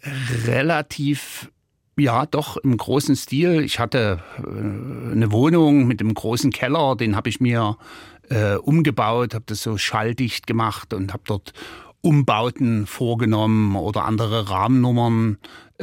relativ, ja, doch im großen Stil. Ich hatte eine Wohnung mit einem großen Keller, den habe ich mir umgebaut, habe das so schalldicht gemacht und habe dort Umbauten vorgenommen oder andere Rahmennummern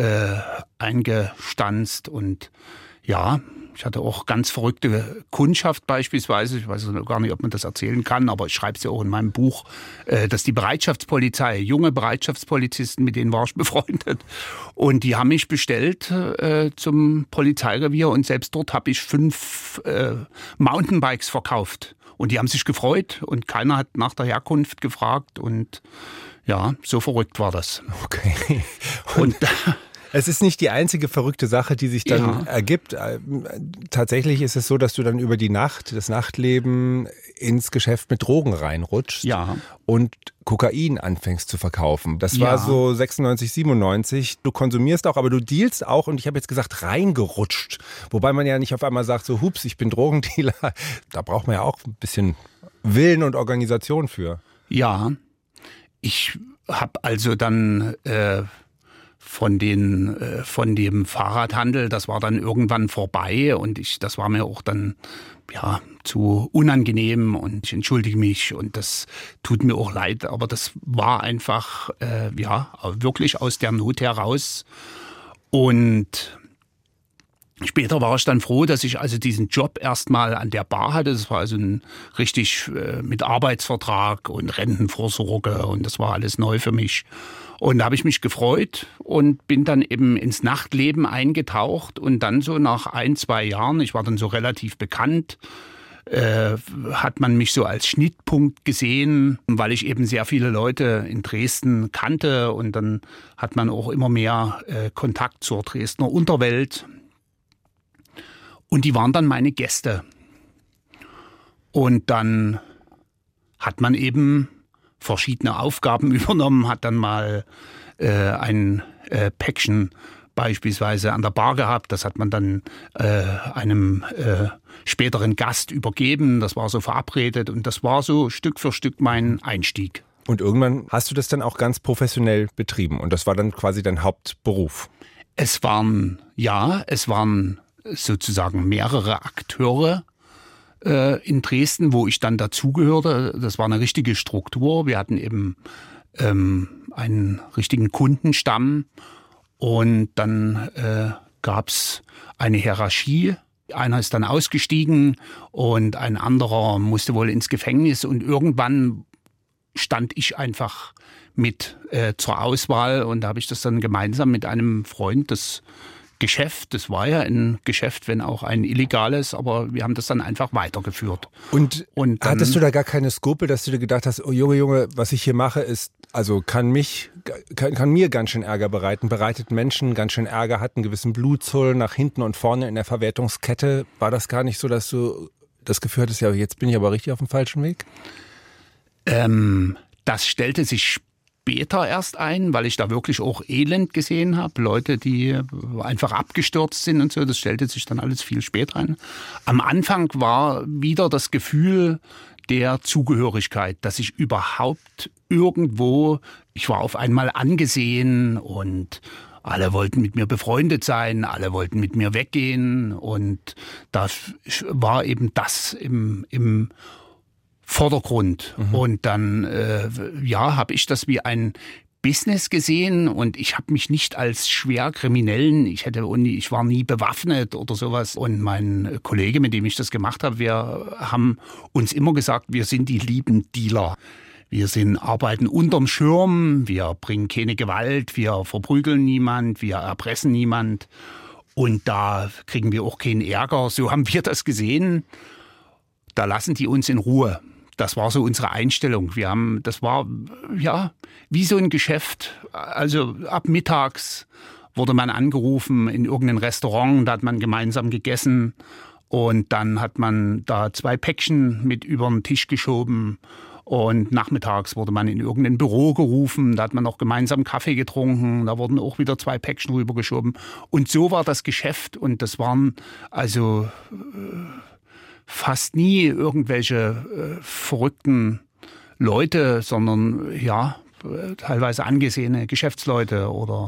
eingestanzt. Und ja, ich hatte auch ganz verrückte Kundschaft beispielsweise. Ich weiß gar nicht, ob man das erzählen kann, aber ich schreibe es ja auch in meinem Buch, dass die Bereitschaftspolizei, junge Bereitschaftspolizisten, mit denen war ich befreundet. Und die haben mich bestellt zum Polizeirevier und selbst dort habe ich 5 Mountainbikes verkauft. Und die haben sich gefreut und keiner hat nach der Herkunft gefragt. Und ja, so verrückt war das. Okay. Und es ist nicht die einzige verrückte Sache, die sich dann ergibt. Tatsächlich ist es so, dass du dann über die Nacht, das Nachtleben ins Geschäft mit Drogen reinrutschst und Kokain anfängst zu verkaufen. Das war so 96, 97. Du konsumierst auch, aber du dealst auch, und ich habe jetzt gesagt, reingerutscht. Wobei man ja nicht auf einmal sagt, so hups, ich bin Drogendealer. Da braucht man ja auch ein bisschen Willen und Organisation für. Ja, ich habe also dann von dem Fahrradhandel, das war dann irgendwann vorbei und das war mir auch dann zu unangenehm und ich entschuldige mich und das tut mir auch leid, aber das war einfach wirklich aus der Not heraus. Und später war ich dann froh, dass ich also diesen Job erstmal an der Bar hatte. Das war also richtig mit Arbeitsvertrag und Rentenvorsorge und das war alles neu für mich. Und da habe ich mich gefreut und bin dann eben ins Nachtleben eingetaucht und dann so nach 1, 2 Jahren, ich war dann so relativ bekannt, hat man mich so als Schnittpunkt gesehen, weil ich eben sehr viele Leute in Dresden kannte und dann hat man auch immer mehr Kontakt zur Dresdner Unterwelt. Und die waren dann meine Gäste. Und dann hat man eben verschiedene Aufgaben übernommen, hat dann mal ein Päckchen beispielsweise an der Bar gehabt. Das hat man dann einem späteren Gast übergeben. Das war so verabredet und das war so Stück für Stück mein Einstieg. Und irgendwann hast du das dann auch ganz professionell betrieben und das war dann quasi dein Hauptberuf? Es waren sozusagen mehrere Akteure in Dresden, wo ich dann dazugehörte. Das war eine richtige Struktur. Wir hatten eben einen richtigen Kundenstamm und dann gab's eine Hierarchie. Einer ist dann ausgestiegen und ein anderer musste wohl ins Gefängnis und irgendwann stand ich einfach mit zur Auswahl und da habe ich das dann gemeinsam mit einem Freund, das war ja ein Geschäft, wenn auch ein illegales, aber wir haben das dann einfach weitergeführt. Und dann, hattest du da gar keine Skrupel, dass du dir gedacht hast, oh Junge, was ich hier mache, kann mir ganz schön Ärger bereiten, bereitet Menschen ganz schön Ärger, hat einen gewissen Blutzoll nach hinten und vorne in der Verwertungskette. War das gar nicht so, dass du das Gefühl hattest, ja, jetzt bin ich aber richtig auf dem falschen Weg? Das stellte sich später erst ein, weil ich da wirklich auch Elend gesehen habe. Leute, die einfach abgestürzt sind und so. Das stellte sich dann alles viel später ein. Am Anfang war wieder das Gefühl der Zugehörigkeit, dass ich überhaupt ich war auf einmal angesehen und alle wollten mit mir befreundet sein, alle wollten mit mir weggehen und da war eben das im Vordergrund. Und dann habe ich das wie ein Business gesehen und ich habe mich nicht als Schwerkriminellen, ich war nie bewaffnet oder sowas. Und mein Kollege, mit dem ich das gemacht habe, wir haben uns immer gesagt, wir sind die lieben Dealer. Wir arbeiten unterm Schirm, wir bringen keine Gewalt, wir verprügeln niemand, wir erpressen niemand und da kriegen wir auch keinen Ärger. So haben wir das gesehen. Da lassen die uns in Ruhe. Das war so unsere Einstellung. Das war wie so ein Geschäft. Also ab mittags wurde man angerufen in irgendein Restaurant, da hat man gemeinsam gegessen und dann hat man da 2 Päckchen mit über den Tisch geschoben und nachmittags wurde man in irgendein Büro gerufen, da hat man noch gemeinsam Kaffee getrunken, da wurden auch wieder 2 Päckchen rübergeschoben und so war das Geschäft und das waren also fast nie irgendwelche verrückten Leute, sondern teilweise angesehene Geschäftsleute oder